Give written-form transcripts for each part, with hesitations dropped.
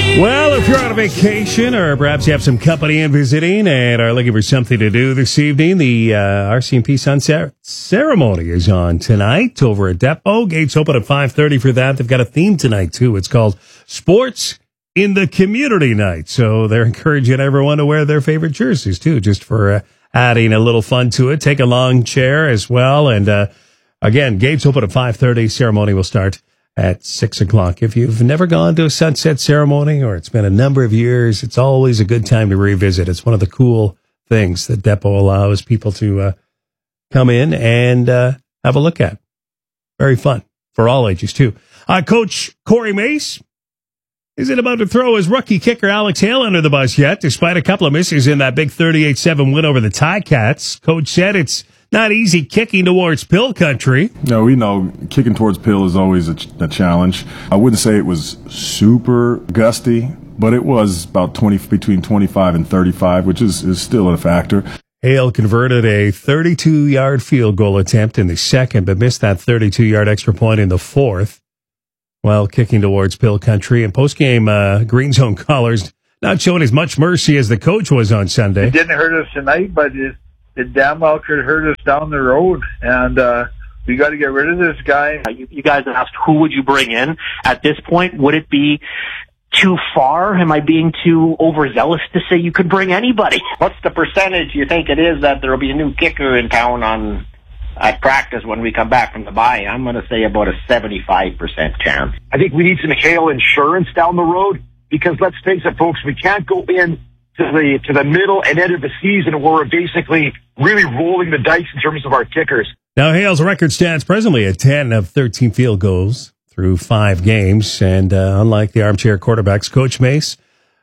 Well, if you're on a vacation or perhaps you have some company in visiting and are looking for something to do this evening, the RCMP Sunset Ceremony is on tonight over at Depot. Gates open at 5:30 for that. They've got a theme tonight, too. It's called Sports in the Community Night. So they're encouraging everyone to wear their favorite jerseys, too, just for adding a little fun to it. Take a long chair as well. And again, gates open at 5:30. Ceremony will start at 6 o'clock. If you've never gone to a sunset ceremony or it's been a number of years, it's always a good time to revisit. It's one of the cool things that Depot allows people to come in and have a look at. Very fun for all ages, too. Coach Corey Mace isn't about to throw his rookie kicker Alex Hale under the bus yet, despite a couple of misses in that big 38-7 win over the Ticats. Coach said it's not easy kicking towards Pill country. No, we know kicking towards Pill is always a challenge. I wouldn't say it was super gusty, but it was about between 25 and 35, which is still a factor. Hale converted a 32-yard field goal attempt in the second, but missed that 32-yard extra point in the fourth while kicking towards Pill country. And post-game Green Zone callers not showing as much mercy as the coach was on Sunday. It didn't hurt us tonight, but it damn well could hurt us down the road, and we got to get rid of this guy. You guys asked who would you bring in. At this point, would it be too far? Am I being too overzealous to say you could bring anybody? What's the percentage you think it is that there will be a new kicker in town at practice when we come back from the bye? I'm going to say about a 75% chance. I think we need some Hale insurance down the road, because let's face it, folks, we can't go in to the middle and end of the season where we're basically really rolling the dice in terms of our kickers. Now, Hale's record stands presently at 10 of 13 field goals through 5 games. And unlike the armchair quarterbacks, Coach Mace,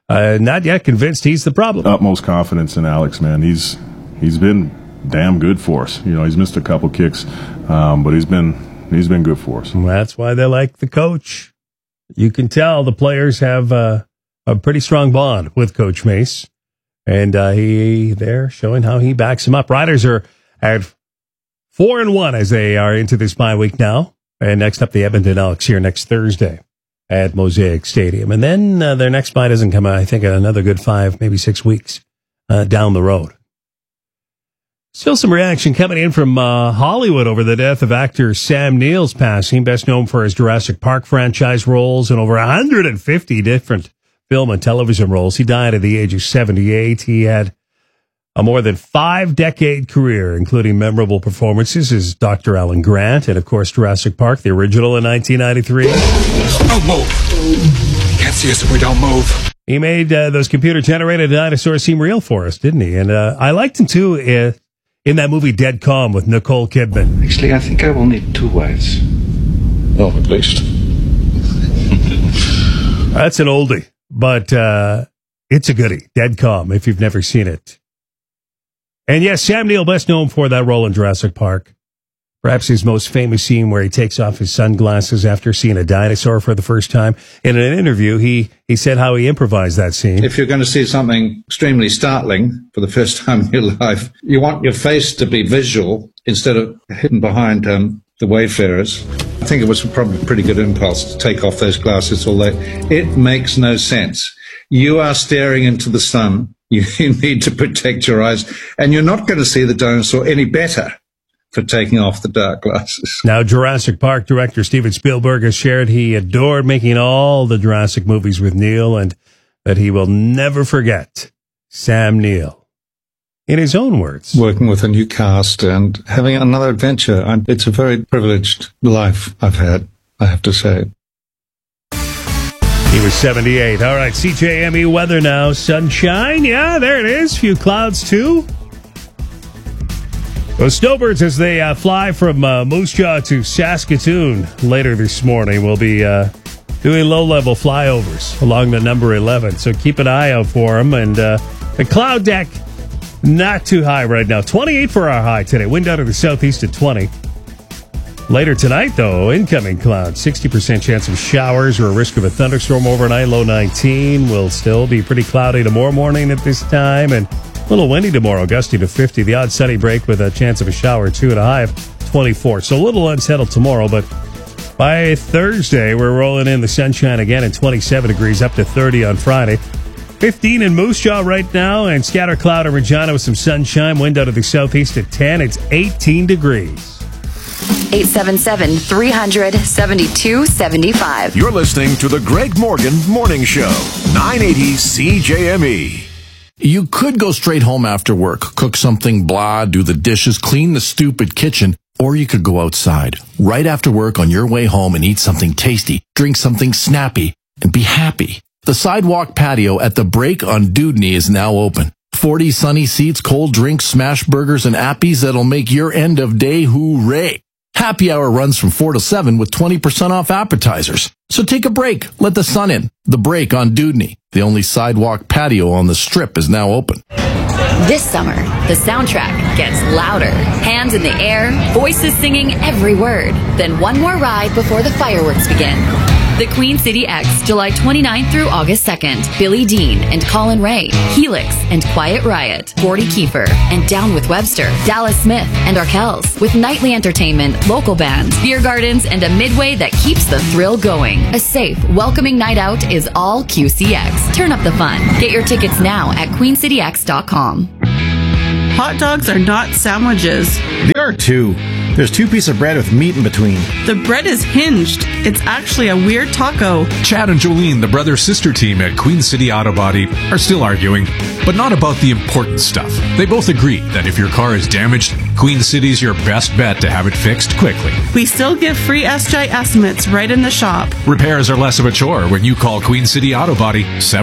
not yet convinced he's the problem. Utmost confidence in Alex, man. He's been damn good for us. You know, he's missed a couple kicks, but he's been good for us. And that's why they like the coach. You can tell the players have a pretty strong bond with Coach Mace, and they're showing how he backs him up. Riders are at 4-1 as they are into this bye week now, and next up the Edmonton Elks here next Thursday at Mosaic Stadium, and then their next bye doesn't come out, I think, another good 5, maybe 6 weeks down the road. Still some reaction coming in from Hollywood over the death of actor Sam Neill's passing, best known for his Jurassic Park franchise roles and over 150 different film and television roles. He died at the age of 78. He had a more than 5-decade career, including memorable performances as Dr. Alan Grant and, of course, Jurassic Park, the original in 1993. Don't move. Can't see us if we don't move. He made those computer-generated dinosaurs seem real for us, didn't he? And I liked him, too, in that movie Dead Calm with Nicole Kidman. Actually, I think I will need 2 wives. Oh, at least. That's an oldie, but it's a goodie. Dead Calm, if you've never seen it. And yes, Sam Neill, best known for that role in Jurassic Park. Perhaps his most famous scene where he takes off his sunglasses after seeing a dinosaur for the first time. In an interview, he said how he improvised that scene. If you're going to see something extremely startling for the first time in your life, you want your face to be visual instead of hidden behind the wayfarers. I think it was probably a pretty good impulse to take off those glasses, although it makes no sense. You are staring into the sun. You need to protect your eyes, and you're not going to see the dinosaur any better for taking off the dark glasses. Now, Jurassic Park director Steven Spielberg has shared he adored making all the Jurassic movies with Neil and that he will never forget Sam Neill. In his own words, working with a new cast and having another adventure, it's a very privileged life I've had, I have to say. He was 78. All right, CJME weather now. Sunshine. Yeah, there it is. Few clouds, too. Those snowbirds, as they fly from Moose Jaw to Saskatoon later this morning, will be doing low-level flyovers along the number 11. So keep an eye out for them. And the cloud deck, not too high right now. 28 for our high today. Wind out of the southeast at 20. Later tonight, though, incoming clouds. 60% chance of showers or a risk of a thunderstorm overnight. Low 19. Will still be pretty cloudy tomorrow morning at this time. And a little windy tomorrow, gusty to 50. The odd sunny break with a chance of a shower, 2 and a high of 24. So a little unsettled tomorrow, but By Thursday, we're rolling in the sunshine again at 27 degrees, up to 30 on Friday. 15 in Moose Jaw right now, and scatter cloud in Regina with some sunshine. Wind out of the southeast at 10. It's 18 degrees. 877-300-7275. You're listening to the Greg Morgan Morning Show, 980 CJME. You could go straight home after work, cook something, blah, do the dishes, clean the stupid kitchen, or you could go outside right after work on your way home and eat something tasty, drink something snappy, and be happy. The sidewalk patio at the Break on Dudney is now open. 40 sunny seats, cold drinks, smash burgers, and appies that'll make your end of day hooray. Happy hour runs from 4 to 7 with 20% off appetizers. So take a break. Let the sun in. The Break on Dudney. The only sidewalk patio on the Strip is now open. This summer, the soundtrack gets louder. Hands in the air, voices singing every word. Then one more ride before the fireworks begin. The Queen City X, July 29th through August 2nd. Billy Dean and Colin Ray, Helix and Quiet Riot, Gordy Kiefer and Down with Webster, Dallas Smith and Arkells, with nightly entertainment, local bands, beer gardens, and a midway that keeps the thrill going. A safe, welcoming night out is all QCX. Turn up the fun. Get your tickets now at queencityx.com. Hot dogs are not sandwiches. They are too. There's 2 pieces of bread with meat in between. The bread is hinged. It's actually a weird taco. Chad and Jolene, the brother-sister team at Queen City Auto Body, are still arguing, but not about the important stuff. They both agree that if your car is damaged, Queen City's your best bet to have it fixed quickly. We still give free SJ estimates right in the shop. Repairs are less of a chore when you call Queen City Auto Body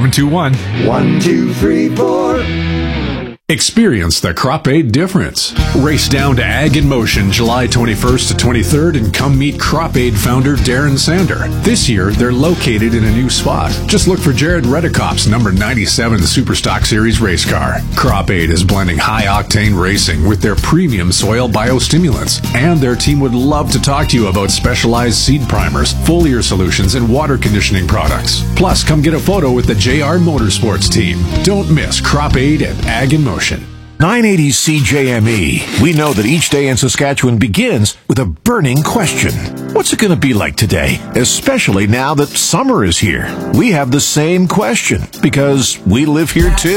721-1234. Experience the Crop Aid difference. Race down to Ag in Motion July 21st to 23rd and come meet Crop Aid founder Darren Sander. This year, they're located in a new spot. Just look for Jared Redekop's number 97 Superstock Series race car. Crop Aid is blending high-octane racing with their premium soil biostimulants. And their team would love to talk to you about specialized seed primers, foliar solutions, and water conditioning products. Plus, come get a photo with the JR Motorsports team. Don't miss Crop Aid at Ag in Motion. 980 CJME. We know that each day in Saskatchewan begins with a burning question. What's it going to be like today? Especially now that summer is here. We have the same question because we live here too.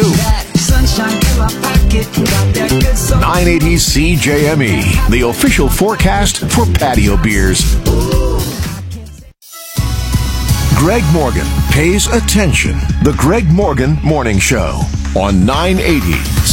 980 CJME, the official forecast for patio beers. Greg Morgan pays attention. The Greg Morgan Morning Show on 980